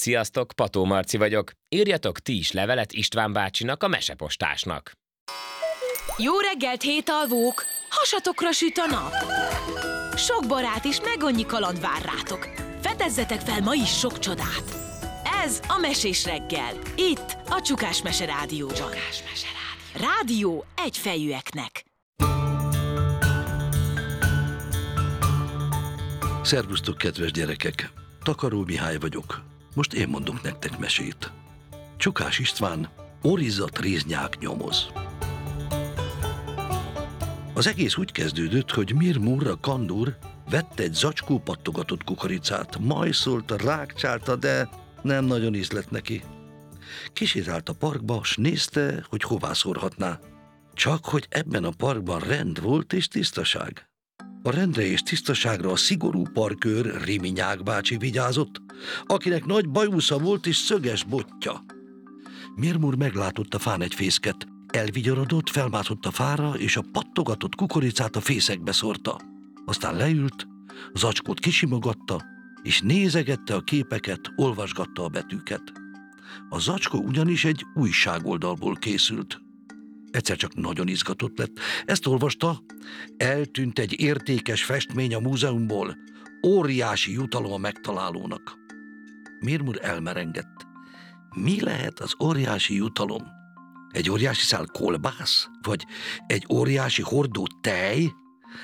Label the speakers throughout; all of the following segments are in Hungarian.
Speaker 1: Sziasztok, Pató Marci vagyok. Írjatok ti is levelet István bácsinak, a mesepostásnak.
Speaker 2: Jó reggelt, hétalvók! Hasatokra süt a nap! Sok barát és meg annyi kaland vár rátok. Fedezzetek fel ma is sok csodát! Ez a Mesés reggel. Itt a Csukás Mese Rádióban. Rádió egyfejűeknek.
Speaker 3: Szervusztok, kedves gyerekek! Takaró Mihály vagyok. Most én mondok nektek mesét. Csukás István, Orizat réznyák nyomoz. Az egész úgy kezdődött, hogy Mir Murra Kandur vett egy zacskó pattogatott kukoricát, majszolta, rákcsálta, de nem nagyon ízlett neki. Kisétált a parkba, s nézte, hogy hová szórhatná. Csak hogy ebben a parkban rend volt és tisztaság. A rendre és tisztaságra a szigorú parkőr Riminyák bácsi vigyázott, akinek nagy bajusza volt és szöges botja. Mir Mur meglátott a fán egy fészket, elvigyorodott, felmászott a fára, és a pattogatott kukoricát a fészekbe szórta. Aztán leült, zacskót kisimogatta, és nézegette a képeket, olvasgatta a betűket. A zacskó ugyanis egy újságoldalból készült. Egyszer csak nagyon izgatott lett. Ezt olvasta: eltűnt egy értékes festmény a múzeumból, óriási jutalom a megtalálónak. Mir Mur elmerengett. Mi lehet az óriási jutalom? Egy óriási szál kolbász? Vagy egy óriási hordó tej?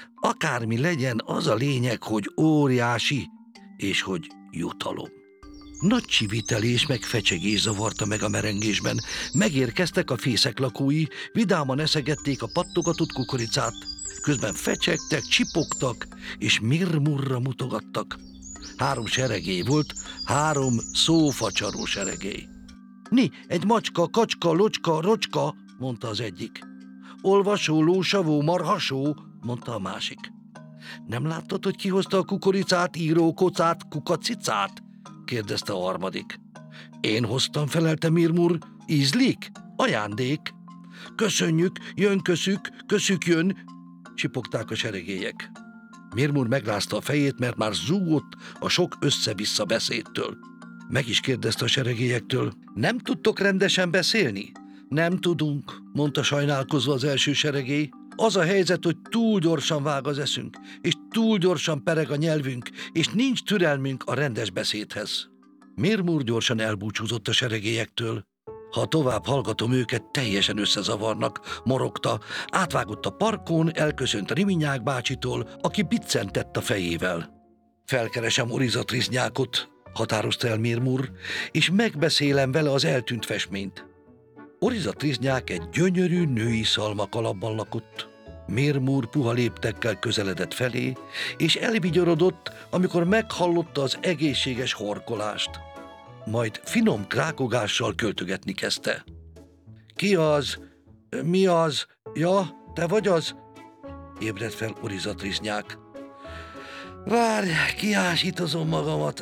Speaker 3: Akármi legyen, az a lényeg, hogy óriási, és hogy jutalom. Nagy csivitelés meg fecsegés zavarta meg a merengésben. Megérkeztek a fészek lakói, vidáman eszegették a pattogatott kukoricát. Közben fecsegtek, csipogtak, és Mir Murra mutogattak. 3 seregély volt, 3 szófacsaró seregély. Ni, egy macska, kacska, locska, rocska, mondta az egyik. Olvasó, lósavó, marhasó, mondta a másik. Nem láttad, hogy kihozta a kukoricát, író, kocát, kukacicát? kérdezte a harmadik. Én hoztam, felelte Mir Mur. Ízlik? Ajándék. Köszönjük, jön köszük, köszük jön, csipogták a seregélyek. Mir Mur megrázta a fejét, mert már zúgott a sok össze-vissza beszédtől. Meg is kérdezte a seregélyektől: nem tudtok rendesen beszélni? Nem tudunk, mondta sajnálkozva az első seregély. Az a helyzet, hogy túl gyorsan vág az eszünk, és túl gyorsan pereg a nyelvünk, és nincs türelmünk a rendes beszédhez. Mir Mur gyorsan elbúcsúzott a seregélyektől. Ha tovább hallgatom őket, teljesen összezavarnak, morogta, átvágott a parkon, elköszönt Riminyák bácsitól, aki biccentett a fejével. Felkeresem Orizat réznyákot, határozta el Mir Mur, és megbeszélem vele az eltűnt festményt. Orizat réznyák egy gyönyörű női szalmakalapban lakott. Mir Mur puha léptekkel közeledett felé, és elvigyorodott, amikor meghallotta az egészséges horkolást. Majd finom krákogással költögetni kezdte. Ki az? Mi az? Ja, te vagy az? Ébredt fel Orizat réznyák. Várj, kiásítozom magamat.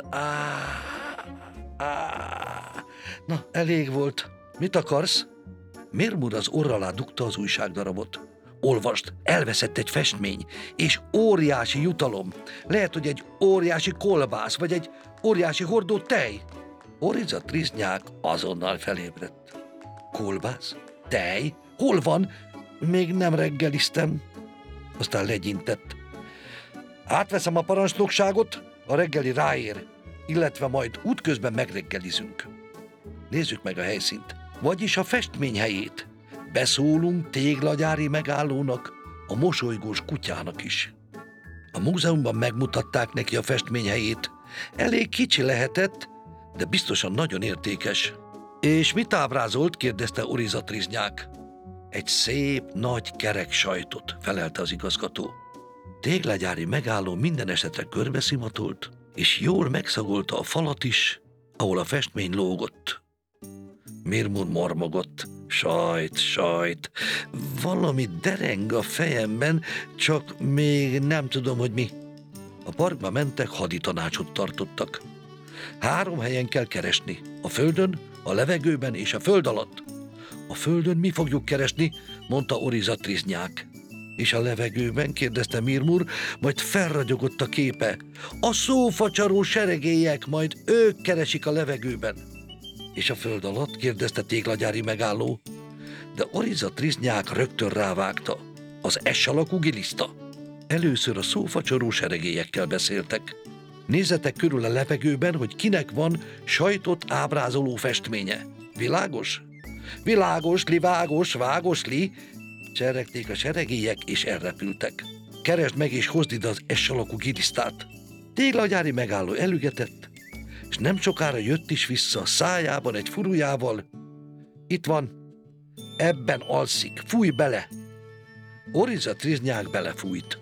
Speaker 3: Na, elég volt. Mit akarsz? Mir Mur az orra alá dugta az újságdarabot. Olvasd, elveszett egy festmény, és óriási jutalom. Lehet, hogy egy óriási kolbász, vagy egy óriási hordó tej. Orizat réznyák azonnal felébredt. Kolbász? Tej? Hol van? Még nem reggeliztem. Aztán legyintett. Átveszem a parancsnokságot, a reggeli ráér, illetve majd útközben megreggelizünk. Nézzük meg a helyszínt, vagyis a festmény helyét. Beszólunk téglagyári megállónak, a mosolygós kutyának is. A múzeumban megmutatták neki a festmény helyét. Elég kicsi lehetett, de biztosan nagyon értékes. És mit ábrázolt? kérdezte Orizat réznyák. Egy szép, nagy kerek sajtot, felelte az igazgató. Téglagyári megálló minden esetre körbeszimatolt, és jól megszagolta a falat is, ahol a festmény lógott. Mir Mur mormogott. Sajt, valami dereng a fejemben, csak még nem tudom, hogy mi. A parkba mentek, haditanácsot tartottak. 3 helyen kell keresni. A földön, a levegőben és a föld alatt. A földön mi fogjuk keresni, mondta Orizat réznyák. És a levegőben? Kérdezte Mirmur, majd felragyogott a képe. A szófacsaró seregélyek, majd ők keresik a levegőben. És a föld alatt? Kérdezte téglagyári megálló. De Oriza Triznyák rögtön rávágta. Az S alakú giliszta. Először a szófacsaró seregélyekkel beszéltek. Nézzetek körül a levegőben, hogy kinek van sajtot ábrázoló festménye. Világos? Világos, vágos, li, cserregték a seregélyek, és elrepültek. Keresd meg és hozd ide az S alakú gilisztát. Téglagyári megálló elügetett, és nem sokára jött is vissza, szájában egy furujával. Itt van, ebben alszik, fújj bele! Oriza Triznyák belefújt.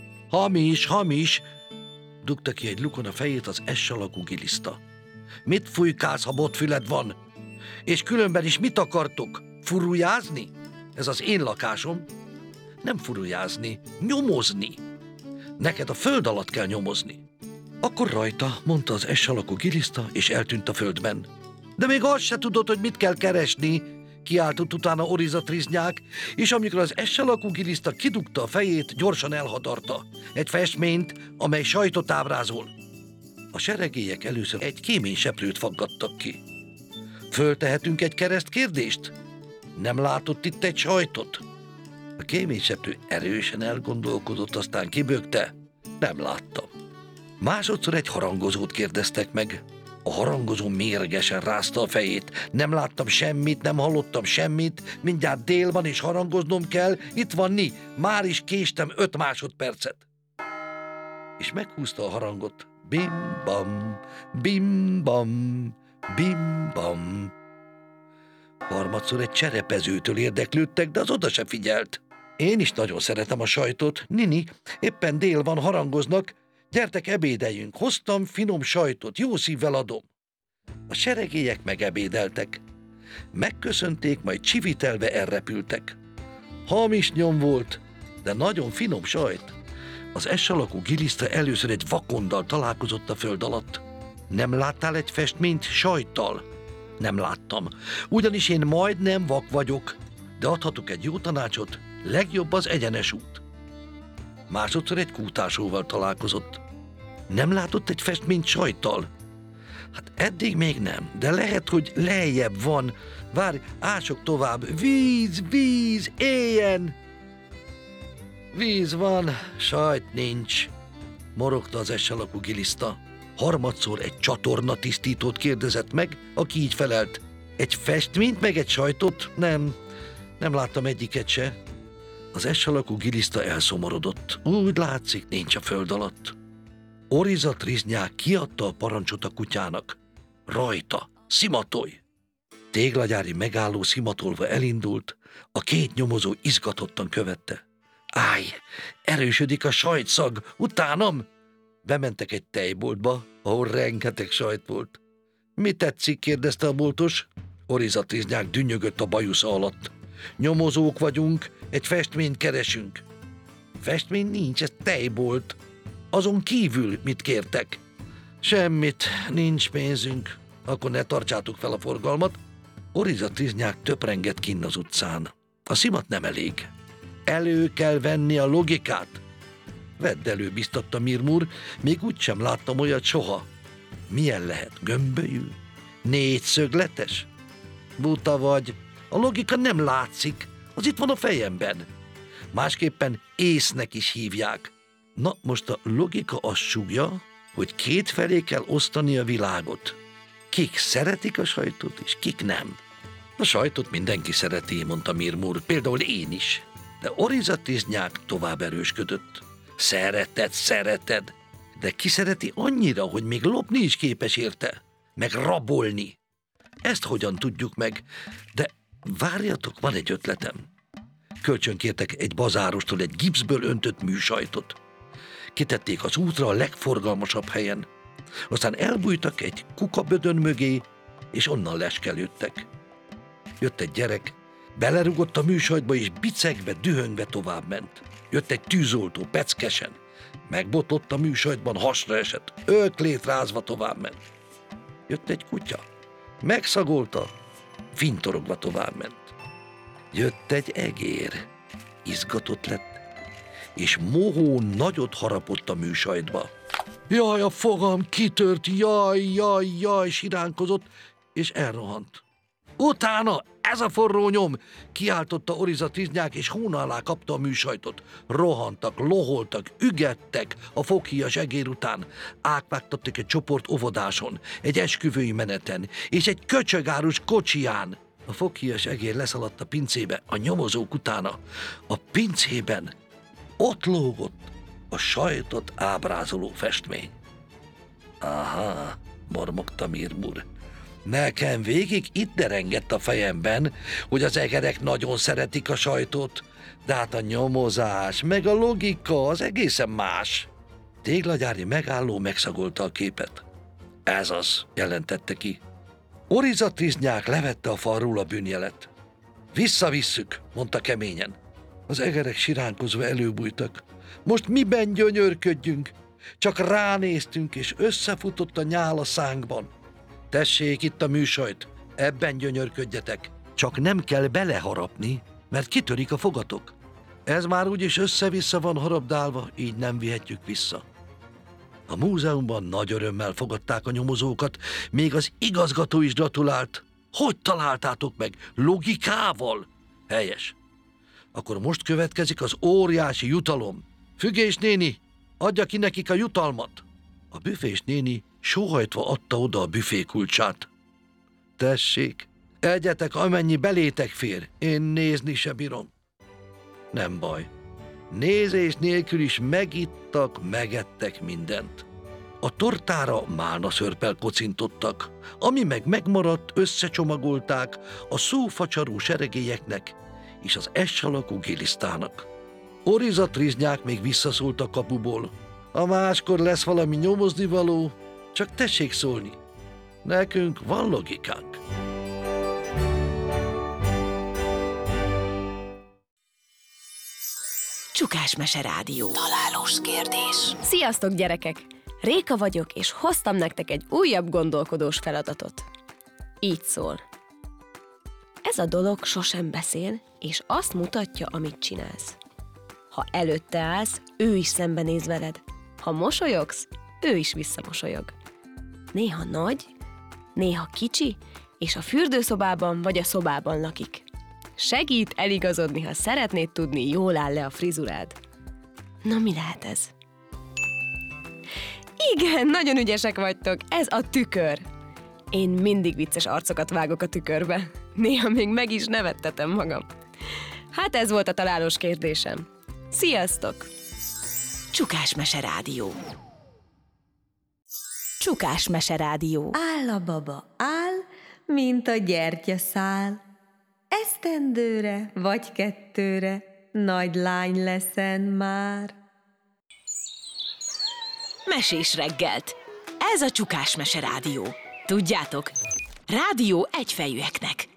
Speaker 3: Hamis, dugta ki egy lukon a fejét az S alakú giliszta. Mit fújkálsz, ha botfüled van? És különben is mit akartok? Furujázni? Ez az én lakásom. Nem furujázni, nyomozni. Neked a föld alatt kell nyomozni. Akkor rajta, mondta az S alakú giliszta, és eltűnt a földben. De még azt se tudod, hogy mit kell keresni, kiáltott utána Oriza Triznyák, és amikor az S alakú giliszta kidugta a fejét, gyorsan elhadarta. Egy festményt, amely sajtot ábrázol. A seregélyek először egy kéményseprőt faggattak ki. Föltehetünk egy keresztkérdést? Nem látott itt egy sajtot? A kéményseprő erősen elgondolkodott, aztán kibökte. Nem láttam. Másodszor egy harangozót kérdeztek meg. A harangozó mérgesen rázta a fejét. Nem láttam semmit, nem hallottam semmit, mindjárt dél van és harangoznom kell, itt van Ni, már is késtem 5 másodpercet. És meghúzta a harangot. Bim-bam, bim-bam, bim-bam. Harmadszor egy cserepezőtől érdeklődtek, de az oda se figyelt. Én is nagyon szeretem a sajtot. Nini, éppen dél van, harangoznak. Gyertek, ebédeljünk. Hoztam finom sajtot, jó szívvel adom. A seregélyek megebédeltek. Megköszönték, majd csivitelve elrepültek. Hamis nyom volt, de nagyon finom sajt. Az S alakú giliszta először egy vakonddal találkozott a föld alatt. Nem láttál egy festményt sajttal? Nem láttam, ugyanis én majdnem vak vagyok, de adhatok egy jó tanácsot, legjobb az egyenes út. Másodszor egy kútásóval találkozott. Nem látott egy festményt sajttal? Hát eddig még nem, de lehet, hogy lejjebb van. Várj, ások tovább. Víz, éljen! Víz van, sajt nincs, morogta az S alakú giliszta. Harmadszor egy csatornatisztítót kérdezett meg, aki így felelt. Egy festményt meg egy sajtot? Nem láttam egyiket se. Az S alakú giliszta elszomorodott. Úgy látszik, nincs a föld alatt. Oriza Triznyák kiadta a parancsot a kutyának. Rajta, szimatolj! Téglagyári megálló szimatolva elindult, a 2 nyomozó izgatottan követte. Állj, erősödik a sajtszag, utánam! Bementek egy tejboltba, ahol rengeteg sajt volt. Mi tetszik? Kérdezte a boltos. Oriza Triznyák dünnyögött a bajusza alatt. Nyomozók vagyunk, egy festményt keresünk. Festmény nincs, ez tejbolt. Azon kívül mit kértek? Semmit, nincs pénzünk. Akkor ne tartsátok fel a forgalmat. Oriza Triznyák töprengett kinn az utcán. A szimat nem elég. Elő kell venni a logikát. Vedd elő, biztatta Mirmur, még úgysem láttam olyat soha. Milyen lehet? Gömbölyű? 4-szögletes? Buta vagy. A logika nem látszik, az itt van a fejemben. Másképpen észnek is hívják. Na, most a logika azt súgja, hogy 2 felé kell osztani a világot. Kik szeretik a sajtot, és kik nem. A sajtot mindenki szereti, mondta Mirmur, például én is. De Oriza Triznyák tovább erősködött. Szereted, de ki szereti annyira, hogy még lopni is képes érte, meg rabolni. Ezt hogyan tudjuk meg? De várjatok, van egy ötletem. Kölcsönkértek egy bazárostól egy gipszből öntött műsajtot. Kitették az útra a legforgalmasabb helyen. Aztán elbújtak egy kukabödön mögé, és onnan leskelődtek. Jött egy gyerek, belerugott a műsajtba, és bicegve, dühöngve továbbment. Jött egy tűzoltó, peckesen. Megbotlott a műsajtban, hasra esett, öklét rázva továbbment. Jött egy kutya, megszagolta, fintorogva továbbment. Jött egy egér, izgatott lett, és mohón nagyot harapott a műsajtba. Jaj, a fogam kitört, jaj, siránkozott, és elrohant. Utána, ez a forró nyom! Kiáltotta Oriza Triznyák, és hóna alá kapta a műsajtot. Rohantak, loholtak, ügettek a foghíjas egér után. Átvágtattak egy csoport óvodáson, egy esküvői meneten, és egy köcsögárus kocsiján. A foghíjas egér leszaladt a pincébe, a nyomozók utána. A pincében ott lógott a sajtot ábrázoló festmény. Aha, mormogta Mirmur. Nekem végig itt derengett a fejemben, hogy az egerek nagyon szeretik a sajtot, de hát a nyomozás, meg a logika az egészen más. Téglagyári megálló megszagolta a képet. Ez az, jelentette ki. Oriza Triznyák levette a falról a bűnjelet. Visszavisszük, mondta keményen. Az egerek siránkozva előbújtak. Most miben gyönyörködjünk? Csak ránéztünk, és összefutott a nyál a szánkban. Tessék itt a műsajt, ebben gyönyörködjetek. Csak nem kell beleharapni, mert kitörik a fogatok. Ez már úgyis össze-vissza van harabdálva, így nem vihetjük vissza. A múzeumban nagy örömmel fogadták a nyomozókat, még az igazgató is gratulált. Hogy találtátok meg? Logikával? Helyes. Akkor most következik az óriási jutalom. Fügés néni, adja ki nekik a jutalmat. A büfés néni sóhajtva adta oda a büfé kulcsát. Tessék, egyetek, amennyi belétek fér, én nézni se bírom. Nem baj. Nézés nélkül is megittak, megettek mindent. A tortára málnaszörppel kocintottak, ami meg megmaradt, összecsomagolták a szófacsaró seregélyeknek és az S-alakú gilisztának. Oriza Triznyák még visszaszólt a kapuból. Ha máskor lesz valami nyomoznivaló, csak tessék szólni. Nekünk van logikánk.
Speaker 2: Csukás Mese Rádió. Találós kérdés.
Speaker 4: Sziasztok, gyerekek! Réka vagyok, és hoztam nektek egy újabb gondolkodós feladatot. Így szól. Ez a dolog sosem beszél, és azt mutatja, amit csinálsz. Ha előtte állsz, ő is szembenéz veled. Ha mosolyogsz, ő is visszamosolyog. Néha nagy, néha kicsi, és a fürdőszobában vagy a szobában lakik. Segít eligazodni, ha szeretnéd tudni, jól áll le a frizurád. Na, mi lehet ez? Igen, nagyon ügyesek vagytok, ez a tükör. Én mindig vicces arcokat vágok a tükörbe. Néha még meg is nevettetem magam. Hát ez volt a találós kérdésem. Sziasztok!
Speaker 2: Csukás Mese Rádió. Csukás Mese Rádió.
Speaker 5: Áll a baba, áll, mint a gyertyaszál. Esztendőre vagy kettőre nagy lány leszen már.
Speaker 2: Mesés reggelt. Ez a Csukás Mese Rádió. Tudjátok, rádió egyfejűeknek.